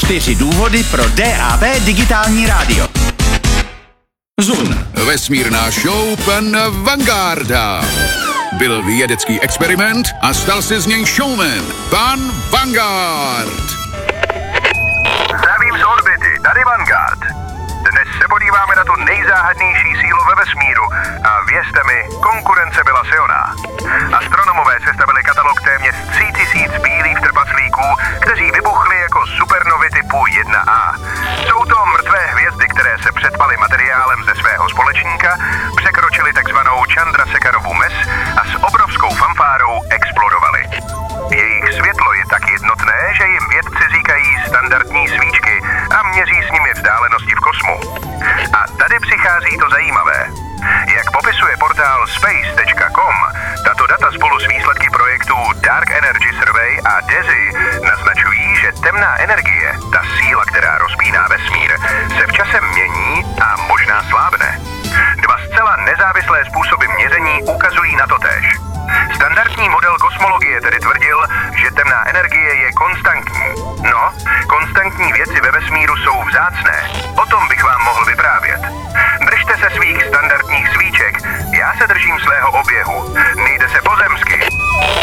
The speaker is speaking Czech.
4 důvody pro DAB digitální rádio. Zun. Vesmírná show pana Vanguarda. Byl vědecký experiment a stal se z něj showman. Pan Vanguard. Zdravím z orbity, tady Vanguard. Dnes se podíváme na tu nejzáhadnější sílu ve vesmíru a věřte mi, konkurence byla silná. Astronomové sestavili katalog téměř 3000 bílých trpaslíků, kteří vybuchli jako supernovy typu 1A. Jsou to mrtvé hvězdy, které se předpaly materiálem ze svého společníka, překročili takzvanou Chandrasekharovu mez a s obrovskou fanfárou explodovaly. Jejich světlo je tak jednotné, že jim vědci říkají standardní svíčky a měří s nimi vzdálenosti v kosmu. A tady přichází to zajímavé. Jak popisuje portál space.com, tato data spolu s výsledky projektů Dark Energy Survey a DESI naznačují, že temná energie, ta síla, která rozpíná vesmír, se v čase mění a možná slábne. Dva zcela nezávislé způsoby měření ukazují na to též. Standardní model kosmologie tedy tvrdil, že temná energie je konstantní. No, konstantní věci ve vesmíru jsou vzácné. O tom bych vám mohl vyprávět